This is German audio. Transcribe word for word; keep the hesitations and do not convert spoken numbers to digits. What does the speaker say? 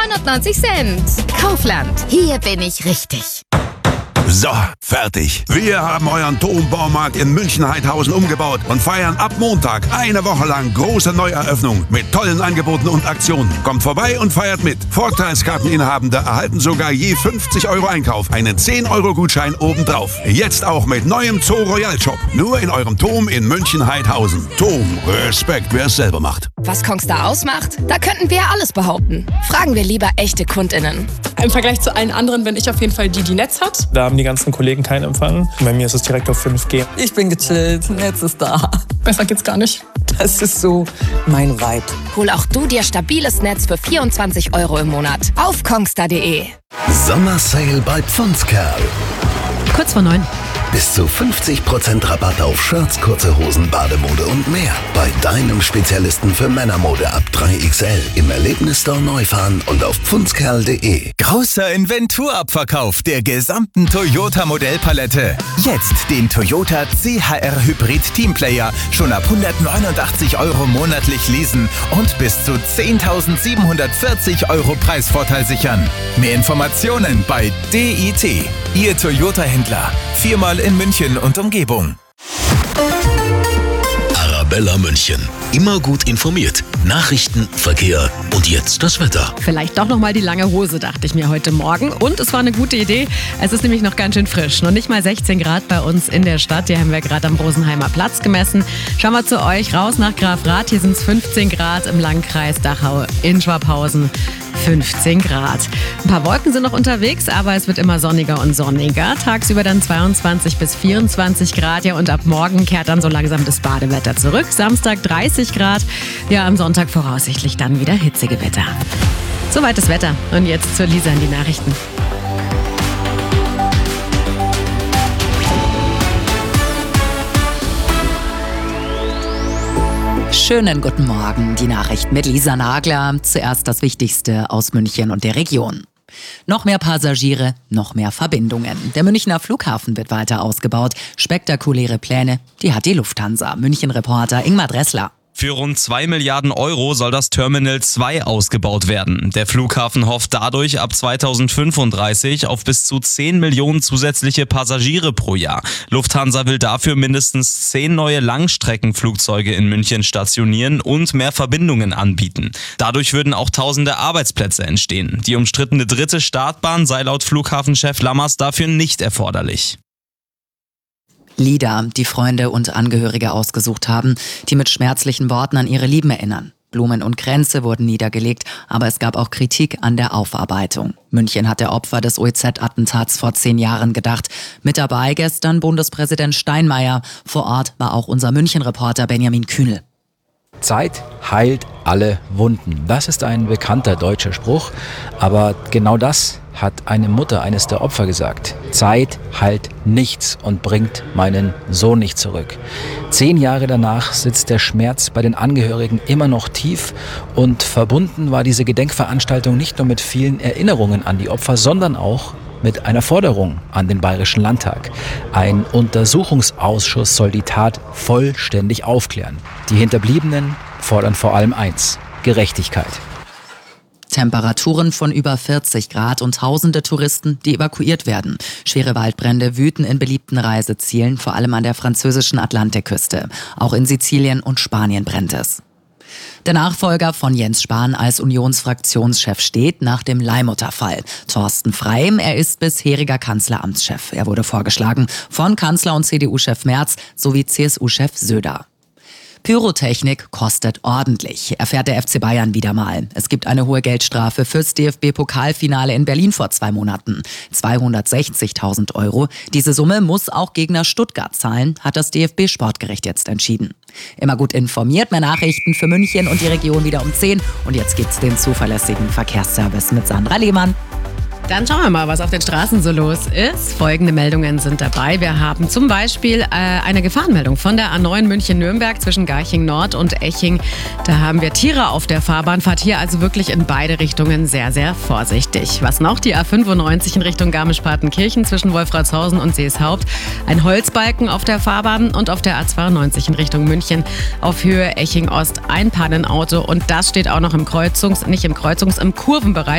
neunundneunzig Cent. Kaufland. Hier bin ich richtig. So, fertig. Wir haben euren Turmbaumarkt in München-Heidhausen umgebaut und feiern ab Montag eine Woche lang große Neueröffnung mit tollen Angeboten und Aktionen. Kommt vorbei und feiert mit. Vorteilskarteninhabende erhalten sogar je fünfzig Euro Einkauf einen zehn Euro Gutschein obendrauf. Jetzt auch mit neuem Zoo Royal Shop. Nur in eurem Turm in München-Heidhausen. Turm, Respekt, wer es selber macht. Was Kongstar ausmacht? Da könnten wir ja alles behaupten. Fragen wir lieber echte KundInnen. Im Vergleich zu allen anderen bin ich auf jeden Fall die, die Netz hat. Da haben die ganzen Kollegen keinen Empfang. Bei mir ist es direkt auf fünf G. Ich bin gechillt, Netz ist da. Besser geht's gar nicht. Das ist so mein Vibe. Hol auch du dir stabiles Netz für vierundzwanzig Euro im Monat auf kongstar punkt de. Sommersale bei Pfundskerl. Kurz vor neun. Bis zu fünfzig Prozent Rabatt auf Shirts, kurze Hosen, Bademode und mehr. Bei deinem Spezialisten für Männermode ab drei X L. Im Erlebnisstore Neufahren und auf pfundskerl punkt de. Großer Inventurabverkauf der gesamten Toyota-Modellpalette. Jetzt den Toyota C H R Hybrid Teamplayer schon ab hundertneunundachtzig Euro monatlich leasen und bis zu zehntausendsiebenhundertvierzig Euro Preisvorteil sichern. Mehr Informationen bei D I T, Ihr Toyota-Händler. Viermal in München und Umgebung. Arabella München. Immer gut informiert. Nachrichten, Verkehr und jetzt das Wetter. Vielleicht doch nochmal die lange Hose, dachte ich mir heute Morgen. Und es war eine gute Idee. Es ist nämlich noch ganz schön frisch. Noch nicht mal sechzehn Grad bei uns in der Stadt. Hier haben wir gerade am Rosenheimer Platz gemessen. Schauen wir zu euch raus nach Grafrath. Hier sind es fünfzehn Grad im Landkreis Dachau in Schwabhausen. fünfzehn Grad. Ein paar Wolken sind noch unterwegs, aber es wird immer sonniger und sonniger. Tagsüber dann zweiundzwanzig bis vierundzwanzig Grad. Ja, und ab morgen kehrt dann so langsam das Badewetter zurück. Samstag dreißig Grad. Ja, am Sonntag voraussichtlich dann wieder Hitzegewitter. Soweit das Wetter. Und jetzt zur Lisa in die Nachrichten. Schönen guten Morgen, die Nachricht mit Lisa Nagler. Zuerst das Wichtigste aus München und der Region. Noch mehr Passagiere, noch mehr Verbindungen. Der Münchner Flughafen wird weiter ausgebaut. Spektakuläre Pläne, die hat die Lufthansa. München-Reporter Ingmar Dressler. Für rund zwei Milliarden Euro soll das Terminal zwei ausgebaut werden. Der Flughafen hofft dadurch ab zweitausendfünfunddreißig auf bis zu zehn Millionen zusätzliche Passagiere pro Jahr. Lufthansa will dafür mindestens zehn neue Langstreckenflugzeuge in München stationieren und mehr Verbindungen anbieten. Dadurch würden auch tausende Arbeitsplätze entstehen. Die umstrittene dritte Startbahn sei laut Flughafenchef Lammers dafür nicht erforderlich. Lieder, die Freunde und Angehörige ausgesucht haben, die mit schmerzlichen Worten an ihre Lieben erinnern. Blumen und Kränze wurden niedergelegt, aber es gab auch Kritik an der Aufarbeitung. München hat der Opfer des O E Z-Attentats vor zehn Jahren gedacht. Mit dabei gestern Bundespräsident Steinmeier. Vor Ort war auch unser München-Reporter Benjamin Kühnel. Zeit heilt alle Wunden. Das ist ein bekannter deutscher Spruch, aber genau das hat eine Mutter eines der Opfer gesagt. Zeit heilt nichts und bringt meinen Sohn nicht zurück. Zehn Jahre danach sitzt der Schmerz bei den Angehörigen immer noch tief und verbunden war diese Gedenkveranstaltung nicht nur mit vielen Erinnerungen an die Opfer, sondern auch mit einer Forderung an den Bayerischen Landtag. Ein Untersuchungsausschuss soll die Tat vollständig aufklären. Die Hinterbliebenen fordern vor allem eins: Gerechtigkeit. Temperaturen von über vierzig Grad und tausende Touristen, die evakuiert werden. Schwere Waldbrände wüten in beliebten Reisezielen, vor allem an der französischen Atlantikküste. Auch in Sizilien und Spanien brennt es. Der Nachfolger von Jens Spahn als Unionsfraktionschef steht nach dem Leihmutter-Fall. Thorsten Frey, er ist bisheriger Kanzleramtschef. Er wurde vorgeschlagen von Kanzler- und C D U-Chef Merz sowie C S U-Chef Söder. Pyrotechnik kostet ordentlich, erfährt der F C Bayern wieder mal. Es gibt eine hohe Geldstrafe fürs D F B-Pokalfinale in Berlin vor zwei Monaten. zweihundertsechzigtausend Euro. Diese Summe muss auch Gegner Stuttgart zahlen, hat das D F B-Sportgericht jetzt entschieden. Immer gut informiert, mehr Nachrichten für München und die Region wieder um zehn. Und jetzt gibt's den zuverlässigen Verkehrsservice mit Sandra Lehmann. Dann schauen wir mal, was auf den Straßen so los ist. Folgende Meldungen sind dabei. Wir haben zum Beispiel äh, eine Gefahrenmeldung von der A neun München-Nürnberg zwischen Garching Nord und Eching. Da haben wir Tiere auf der Fahrbahn. Fahrt hier also wirklich in beide Richtungen sehr, sehr vorsichtig. Was noch? Die A fünfundneunzig in Richtung Garmisch-Partenkirchen zwischen Wolfratshausen und Seeshaupt. Ein Holzbalken auf der Fahrbahn und auf der A zweiundneunzig in Richtung München auf Höhe Eching Ost ein Pannenauto. Und das steht auch noch im Kreuzungs-, nicht im Kreuzungs-, im Kurvenbereich.